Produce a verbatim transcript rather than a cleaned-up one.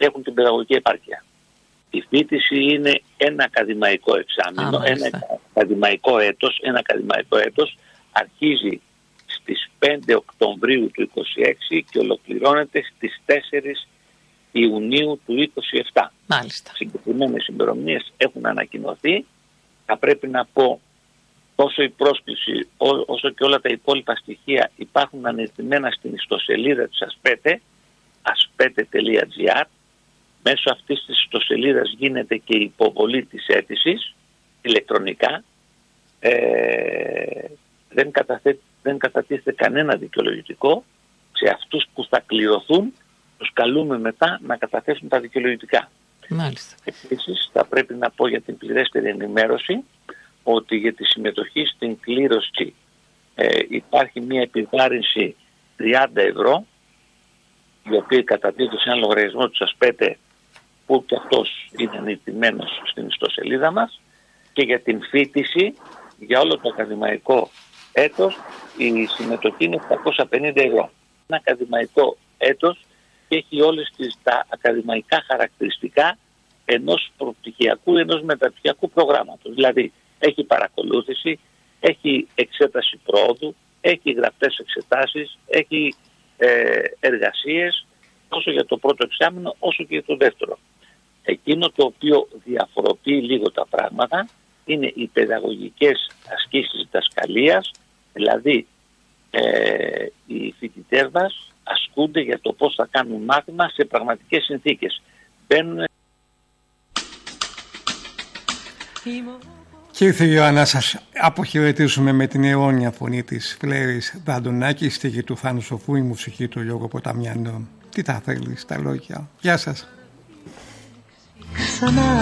έχουν την παιδαγωγική επάρκεια. Η φοιτηση είναι ένα ακαδημαϊκό εξάμηνο, Α, ένα ακαδημαϊκό έτος, ένα ακαδημαϊκό έτος αρχίζει στις πέντε Οκτωβρίου του είκοσι έξι και ολοκληρώνεται στις τέσσερις Ιουνίου του είκοσι επτά. Μάλιστα. Συγκεκριμένες ημερομηνίες έχουν ανακοινωθεί. Θα πρέπει να πω τόσο η πρόσκληση όσο και όλα τα υπόλοιπα στοιχεία υπάρχουν αναρτημένα στην ιστοσελίδα της ΑΣΠΕΤΕ, ασπέτε τελεία τζι άρ. Μέσω αυτής της ιστοσελίδας γίνεται και η υποβολή της αίτησης ηλεκτρονικά. Ε, δεν, καταθέ, δεν κατατίθεται κανένα δικαιολογητικό. Σε αυτούς που θα κληρωθούν τους καλούμε μετά να καταθέσουν τα δικαιολογητικά. Μάλιστα. Επίσης θα πρέπει να πω για την πληρέστερη ενημέρωση ότι για τη συμμετοχή στην κλήρωση ε, υπάρχει μια επιβάρυνση τριάντα ευρώ, η οποία κατατίθεται σε ένα λογαριασμό του ΑΣΠΕΤΕ που και αυτός είναι αναρτημένος στην ιστοσελίδα μας, και για την φοιτηση για όλο το ακαδημαϊκό έτος η συμμετοχή είναι επτακόσια πενήντα ευρώ. Ένα ακαδημαϊκό έτος έχει όλες τις, τα ακαδημαϊκά χαρακτηριστικά ενός προπτυχιακού, ενός μεταπτυχιακού προγράμματος. Δηλαδή έχει παρακολούθηση, έχει εξέταση πρόοδου, έχει γραπτές εξετάσεις, έχει ε, εργασίες τόσο για το πρώτο εξάμηνο όσο και για το δεύτερο. Εκείνο το οποίο διαφοροποιεί λίγο τα πράγματα είναι οι παιδαγωγικές ασκήσεις διδασκαλίας, δηλαδή ε, οι φοιτητές μας ασκούνται για το πώς θα κάνουν μάθημα σε πραγματικές συνθήκες. Μπαίνουν... Και ήρθε η ώρα να σας αποχαιρετήσουμε με την αιώνια φωνή της Φλέρης Δαντονάκη, στίχη του Θάνου Σοφού, η μουσική του Γιώργου Ποταμιανό. Τι θα θέλεις, τα λόγια. Γεια σας. Ξανά